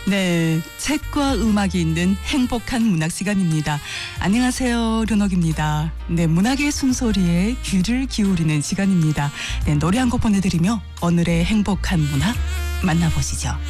네, 책과 음악이 있는 행복한 문학 시간입니다. 안녕하세요, 르녹입니다. 네, 문학의 숨소리에 귀를 기울이는 시간입니다. 네, 노래 한 곡 보내드리며 오늘의 행복한 문학 만나보시죠.